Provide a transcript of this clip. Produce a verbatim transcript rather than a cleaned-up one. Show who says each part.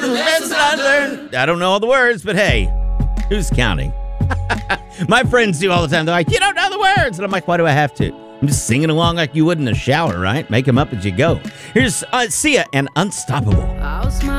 Speaker 1: the lessons I learned. I don't know all the words, but hey, who's counting? My friends do all the time. They're like, you don't know the words. And I'm like, why do I have to? I'm just singing along like you would in a shower, right? Make them up as you go. Here's uh, Sia and Unstoppable.
Speaker 2: I'll smile.